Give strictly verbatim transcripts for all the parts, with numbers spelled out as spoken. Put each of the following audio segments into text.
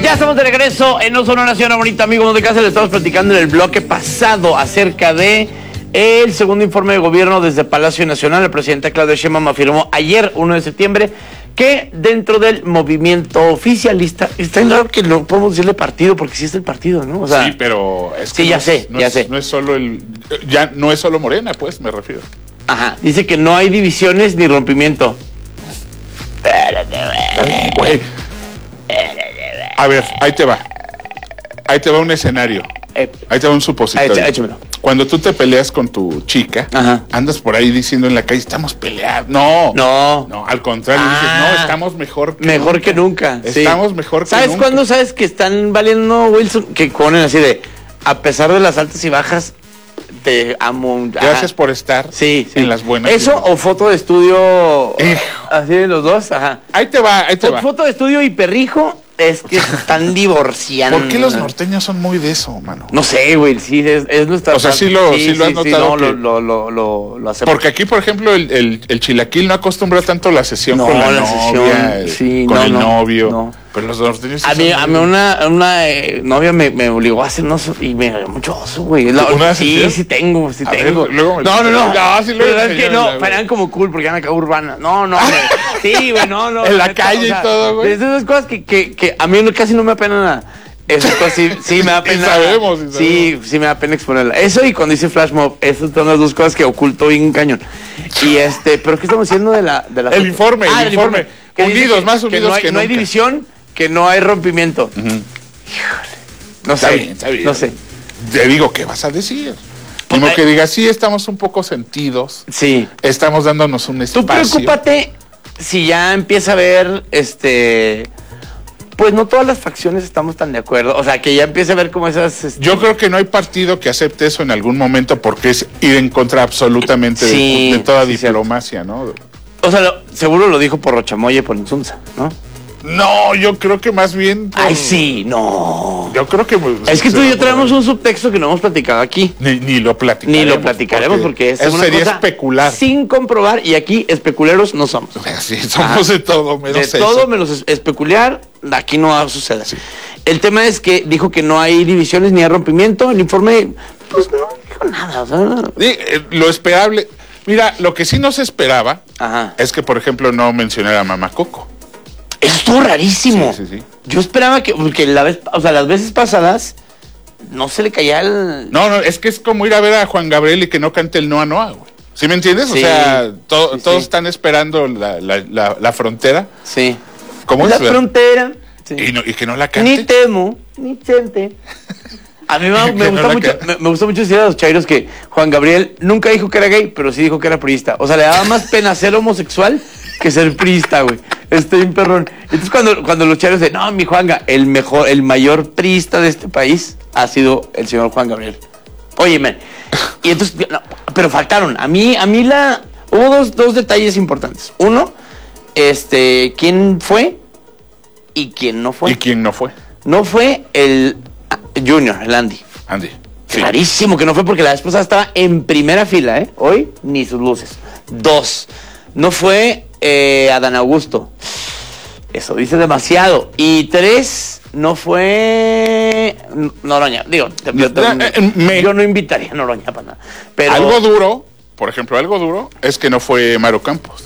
Ya estamos de regreso en No Sonora Nación Bonita, amigos de casa. Le estamos platicando en el bloque pasado acerca de el segundo informe de gobierno desde Palacio Nacional. El presidente Claudia Sheinbaum afirmó ayer, uno de septiembre, que dentro del movimiento oficialista, está claro que no podemos decirle partido, porque sí es el partido, ¿no? O sea, sí, pero es que sí, no ya es, sé, no ya es, sé. No es solo el, ya no es solo Morena, pues, me refiero. Ajá, dice que no hay divisiones ni rompimiento. Güey. A ver, ahí te va. Ahí te va un escenario. Ahí te va un supositorio. Échamelo. Cuando tú te peleas con tu chica, ajá, andas por ahí diciendo en la calle, estamos peleados. No. No. No, al contrario, ah, dices, no, estamos mejor que Mejor nunca. que nunca. Estamos sí. mejor que ¿Sabes nunca. cuándo sabes que están valiendo, Wilson? Que ponen así de, a pesar de las altas y bajas, te amo. Gracias por estar sí, sí. en las buenas. Eso o foto de estudio, Hijo. así de los dos, ajá. Ahí te va, ahí te Fo- va. Foto de estudio y perrijo, es que se están divorciando. ¿Por qué los norteños son muy de eso, mano? No sé, güey, sí, es, es nuestra... O sea, sí lo- sí lo has notado no, que- lo, lo, lo, lo hacemos. Porque aquí, por ejemplo, el, el, el chilaquil no acostumbra tanto la sesión No, con la, la novia, sesión, sí, con no, el no, novio. no. Pero los norteños sí A mí, son a mí muy- una, una eh, novia me, me obligó a hacer unos y me dio mucho oso, güey. La- ¿Una sí, sesión? sí tengo, sí A ver, tengo. luego me- no, no, no. No, sí, luego Pero es que enséñamela, no, güey. eran como cool porque eran acá urbana. No, no, güey. Sí, güey, no, no. En la neta, calle y todo, güey. Esas cosas que, que, que a mí no- casi no me apena nada. Esas cosas sí, sí me da Y pena. sabemos, y sabemos. Sí, sí me da pena exponerla. Eso y cuando hice flash mob, esas son las dos cosas que oculto bien cañón. Y este, pero ¿qué estamos diciendo de la... De la El informe, Ah, el informe. Que dice Unidos, que- más que unidos no hay, que no hay nunca. división, que no hay rompimiento. Ujú. No Está sé, bien, está bien. no sé. Te digo, ¿qué vas a decir? Como Ay. que digas, sí, estamos un poco sentidos, Sí. estamos dándonos un Tú espacio. preocúpate si ya empieza a ver, este, pues no todas las facciones estamos tan de acuerdo. O sea, que ya empieza a ver como esas... este, Yo creo que no hay partido que acepte eso en algún momento porque es ir en contra absolutamente de- Sí, de, toda sí, diplomacia, ¿no? O sea, lo- seguro lo dijo por Rochamoye, por Insunza, ¿no? No, yo creo que más bien... por- Ay, sí, no. Yo creo que... pues, Es que tú y se yo va traemos por- un subtexto que no hemos platicado aquí. Ni, ni lo platicaremos. Ni lo platicaremos porque, es eso una sería cosa especular. sin comprobar y aquí especuleros no somos. Sí, somos Ajá. de todo, menos De eso. todo menos es- especular, aquí no va a suceder. El tema es que dijo que no hay divisiones ni hay rompimiento. El informe, pues no dijo nada. O sea, no. Sí, eh, lo esperable... Mira, lo que sí no se esperaba Ajá. es que, por ejemplo, no mencionara a Mamá Coco. Eso estuvo rarísimo. Sí, sí, sí. Yo esperaba que, porque la vez, o sea, las veces pasadas no se le caía el... No, no, es que es como ir a ver a Juan Gabriel y que no cante el Noa Noa, güey. ¿Sí me entiendes? Sí, o sea, to- sí, todos sí. están esperando la, la, la, la frontera. Sí. ¿Cómo La es? frontera. Sí. Y, no- y que no la Ni cante. temo, ni chente. A mí me, me Que no gusta la mucho, ca- me, me gusta mucho decir a los chairos que Juan Gabriel nunca dijo que era gay, pero sí dijo que era priista. O sea, le daba más pena ser homosexual que ser priista, güey. Estoy un perrón. Entonces cuando, cuando los chairos dicen, no, mi Juanga, el mejor, el mayor priista de este país ha sido el señor Juan Gabriel. Oye, man. Y entonces, no, pero faltaron. A mí, a mí la, hubo dos, dos detalles importantes. Uno, este, ¿quién fue y quién no fue? ¿Y quién no fue? No fue el ah, Junior, el Andy. Andy. Sí. Clarísimo que no fue porque la esposa estaba en primera fila, ¿eh? Hoy ni sus luces. Dos, no fue eh, Adán Augusto. Eso dice demasiado. Y tres, no fue Noroña. Digo, te- te- te- Eh, eh, me- yo no invitaría a Noroña para nada. Pero, Algo duro, por ejemplo, algo duro es que no fue Mario Campos.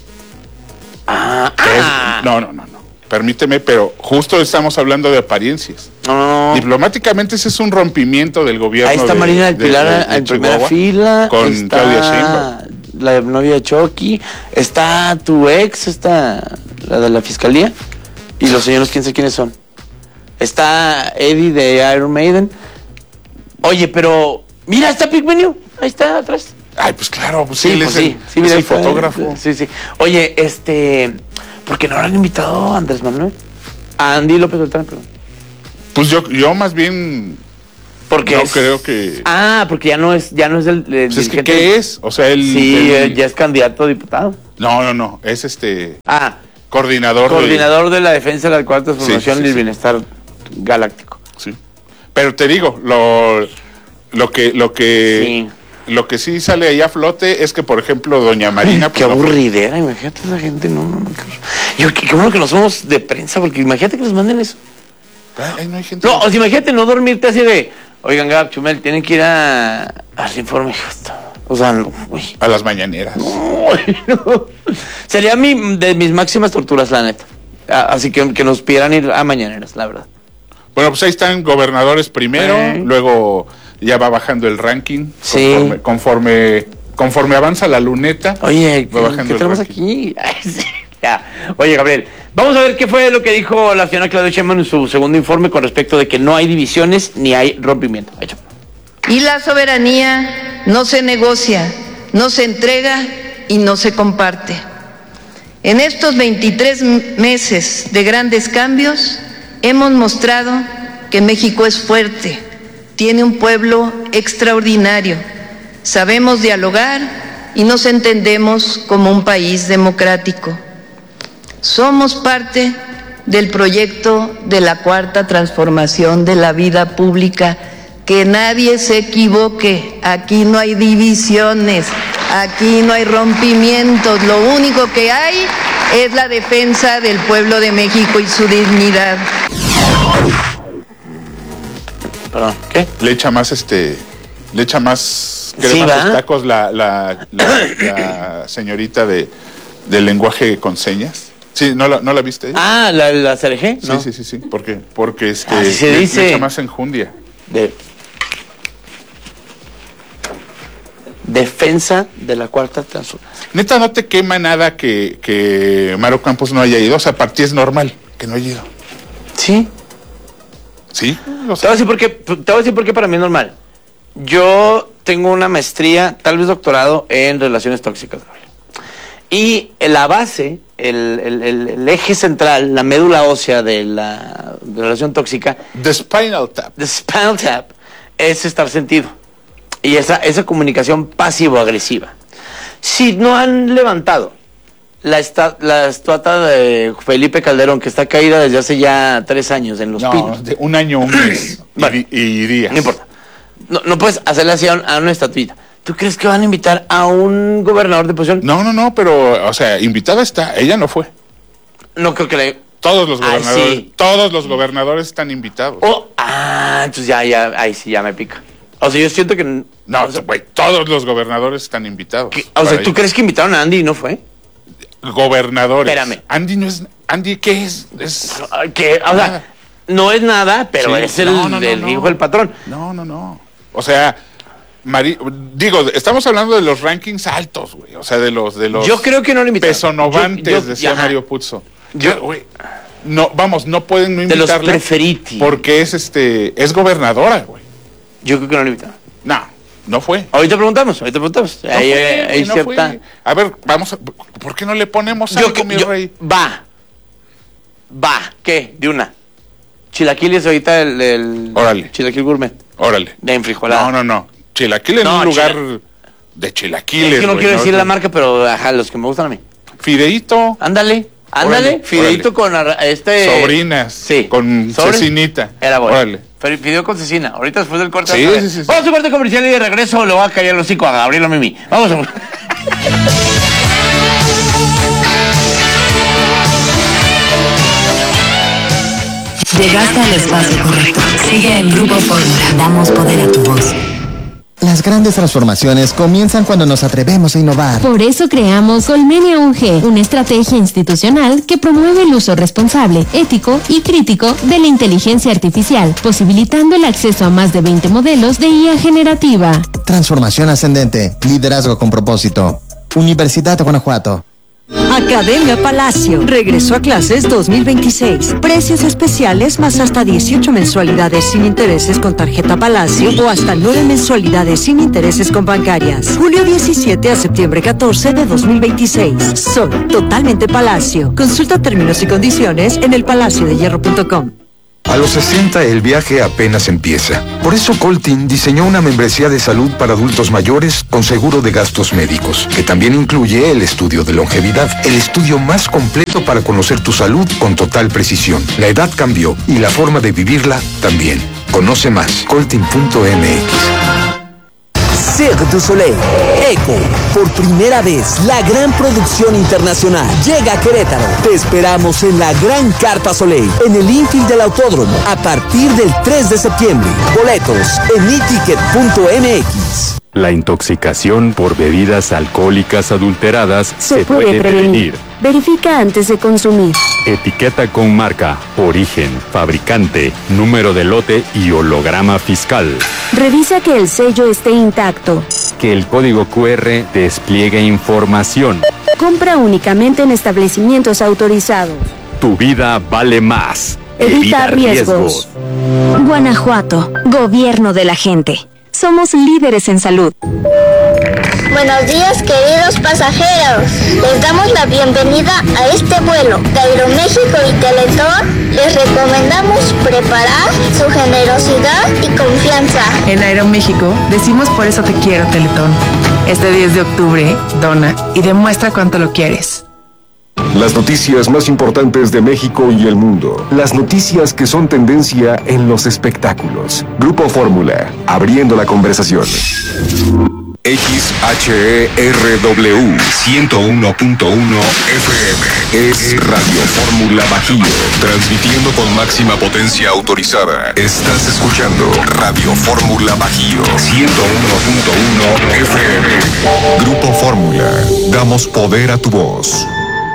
Ah, Que es- ah. no, no, no, no. Permíteme, pero justo estamos hablando de apariencias. No, no, no. Diplomáticamente ese es un rompimiento del gobierno. Ahí está de- Marina del de- Pilar de- de en primera Chihuahua fila. Con está Claudia Sheinbaum. la novia de Chucky. Está tu ex, está la de la fiscalía. Y los señores, quién sé quiénes son. Está Eddie de Iron Maiden. Oye, pero mira, está Pigmenio. Ahí está atrás. Ay, pues claro, pues sí, él pues es el, sí, sí, es mira, el ahí está. fotógrafo. Sí, sí. Oye, este, ¿por qué no han invitado a Andrés Manuel? A Andy López Beltrán, perdón. Pues yo, yo más bien Porque no es- creo que... Ah, porque ya no es, ya no es el, el Pues es que, dirigente. ¿qué es? O sea, él... Sí, él- eh, ya es candidato a diputado. No, no, no, es este... Ah, Coordinador. coordinador de la defensa de la cuarta transformación Sí, sí, y el sí. bienestar galáctico. De, sí. Pero te digo, lo, lo que... Lo que Sí. Lo que sí sale ahí a flote es que, por ejemplo, doña Marina... Ay, qué pues, no- aburridera, imagínate esa gente, no, no, no. Qué, yo, qué, qué bueno que no somos de prensa, porque imagínate que nos manden eso. Ay, no hay gente. No, o sea, imagínate no dormirte así de, oigan, Gab, Chumel, tienen que ir a al informe justo. O sea, no, uy. A las mañaneras. Uy, no. Sería mi, de mis máximas torturas, la neta. Así que que nos pidieran ir a mañaneras, la verdad. Bueno, pues ahí están gobernadores primero, eh. luego ya va bajando el ranking. Sí. Conforme, conforme, conforme avanza la luneta. Oye, va bajando ¿qué tenemos aquí? Ay, sí. Ya. Oye, Gabriel, vamos a ver qué fue lo que dijo la señora Claudia Sheinbaum en su segundo informe con respecto de que no hay divisiones ni hay rompimiento. Hecho. Y la soberanía no se negocia, no se entrega y no se comparte. En estos veintitrés meses de grandes cambios, hemos mostrado que México es fuerte, tiene un pueblo extraordinario, sabemos dialogar y nos entendemos como un país democrático. Somos parte del proyecto de la Cuarta Transformación de la vida pública. Que nadie se equivoque, aquí no hay divisiones, aquí no hay rompimientos, lo único que hay es la defensa del pueblo de México y su dignidad. Perdón, ¿qué? Le echa más este, le echa más crema ¿Sí, a va? los tacos la, la, la, la señorita de, del lenguaje con señas. Sí, ¿no la, no la viste? Ah, ¿la, la C R G? Sí, ¿no? sí, sí, sí, ¿por qué? Porque este, Así se le, dice. le echa más enjundia. De defensa de la Cuarta Transformación. Neta, no te quema nada que, que Maru Campos no haya ido. O sea, para ti es normal que no haya ido. Sí. Sí. O Te sea, voy a decir por qué, te voy a decir por qué para mí es normal. Yo tengo una maestría, tal vez doctorado, en relaciones tóxicas. Y la base, el, el, el, el eje central, la médula ósea de la, de la relación tóxica, The Spinal Tap. the spinal tap, es estar sentido. Y esa, esa comunicación pasivo-agresiva. Si no han levantado la, esta, la estatua de Felipe Calderón, que está caída desde hace ya tres años en Los No, Pinos. de un año, un mes. Bueno, y, y días. No importa. No, no puedes hacerle así a, un, a una estatuita. ¿Tú crees que van a invitar a un gobernador de posición? No, no, no, pero, o sea, invitada está. Ella no fue. No creo que le... Todos los Ay, gobernadores, sí. todos los gobernadores están invitados. Oh, ah, entonces ya, ya, ahí sí ya me pica. O sea, yo siento que... No, o sea, güey, todos los gobernadores están invitados. que- o sea, ¿tú ir. crees que invitaron a Andy y no fue? Gobernadores. Espérame. Andy no es... Andy, ¿qué es? Es... Que, o Nada. sea, no es nada, pero Sí. es el, No, no, no, el no. hijo del patrón. No, no, no. O sea, Mari... digo, estamos hablando de los rankings altos, güey. O sea, de los de los Yo creo que no lo invitaron. pesonovantes, Yo- yo- decía ajá. Mario Puzo. Yo- Yo, güey, no, vamos, no pueden no De los invitarla preferiti. porque es este, es gobernadora, güey. Yo creo que no lo invitaron. No, no fue. Ahorita preguntamos, ahorita preguntamos. No ahí fue, hay, hay no cierta... fue. A ver, vamos a... ¿Por qué no le ponemos Yo, algo, que- mi yo- rey? va. Va. ¿Qué? De una. Chilaquiles ahorita el, el Órale. chilaquil gourmet. Órale. De enfrijolada. No, no, no. Chilaquil en No, un lugar chila- de chilaquiles, Es que no güey, quiero decir la marca, pero ajá, los que me gustan a mí. Fideíto. Ándale, ándale, Órale, fideito órale. con arra- este... Sobrinas. Sí. Con ¿Sobres? cecinita. Era bueno. Órale. Pero fideo con cecina. Ahorita después del corte. Sí, vamos a ver. sí, sí, sí. Vamos a un corte comercial y de regreso le voy a callar el hocico a Gabriel Mimi. Vamos a... Llegaste al espacio correcto. Sigue en Grupo Fórmula. Damos poder a tu voz. Las grandes transformaciones comienzan cuando nos atrevemos a innovar. Por eso creamos Colmenia U G, una estrategia institucional que promueve el uso responsable, ético y crítico de la inteligencia artificial, posibilitando el acceso a más de veinte modelos de I A generativa. Transformación ascendente, liderazgo con propósito. Universidad de Guanajuato. Academia Palacio regresó a clases dos mil veintiséis. Precios especiales más hasta dieciocho mensualidades sin intereses con tarjeta Palacio o hasta nueve mensualidades sin intereses con bancarias. Julio diecisiete a septiembre catorce de dos mil veintiséis. Soy totalmente Palacio. Consulta términos y condiciones en el palacio de hierro punto com. A los sesenta el viaje apenas empieza. Por eso Coltin diseñó una membresía de salud para adultos mayores con seguro de gastos médicos, que también incluye el estudio de longevidad, el estudio más completo para conocer tu salud con total precisión. La edad cambió y la forma de vivirla también. Conoce más, coltin punto m x. Cirque du Soleil. Eco, por primera vez, la gran producción internacional llega a Querétaro. Te esperamos en la Gran Carpa Soleil, en el infield del Autódromo, a partir del tres de septiembre. Boletos en i ticket punto m x. La intoxicación por bebidas alcohólicas adulteradas se, se puede, puede prevenir. prevenir. Verifica antes de consumir. Etiqueta con marca, origen, fabricante, número de lote y holograma fiscal. Revisa que el sello esté intacto. Que el código cu erre despliegue información. Compra únicamente en establecimientos autorizados. Tu vida vale más. Evita, Evita riesgos. riesgos. Guanajuato, gobierno de la gente. Somos líderes en salud. Buenos días, queridos pasajeros. Les damos la bienvenida a este vuelo de Aeroméxico y Teletón. Les recomendamos preparar su generosidad y confianza. En Aeroméxico decimos por eso te quiero, Teletón. Este diez de octubre, dona y demuestra cuánto lo quieres. Las noticias más importantes de México y el mundo. Las noticias que son tendencia en los espectáculos. Grupo Fórmula, abriendo la conversación. X H E R W ciento uno punto uno F M es Radio Fórmula Bajío, transmitiendo con máxima potencia autorizada. Estás escuchando Radio Fórmula Bajío ciento uno punto uno F M. Grupo Fórmula, damos poder a tu voz.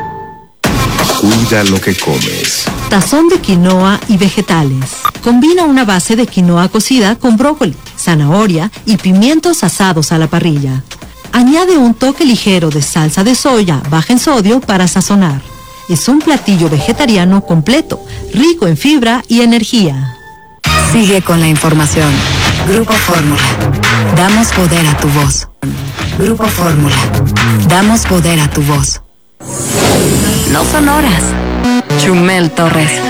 Cuida lo que comes. Tazón de quinoa y vegetales. Combina una base de quinoa cocida con brócoli, zanahoria y pimientos asados a la parrilla. Añade un toque ligero de salsa de soya baja en sodio para sazonar. Es un platillo vegetariano completo, rico en fibra y energía. Sigue con la información. Grupo Fórmula. Damos poder a tu voz. Grupo Fórmula. Damos poder a tu voz. No son horas. Chumel Torres.